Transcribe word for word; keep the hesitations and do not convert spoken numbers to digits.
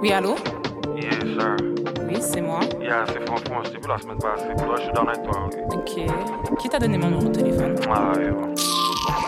Oui, allô? Yes, sir. Oui, c'est moi. Yeah, c'est Franck, je t'ai vu la semaine passée. Toi, je suis dans avec toi. Ok. Qui t'a donné mon numéro de téléphone? Ah, ouais, ouais.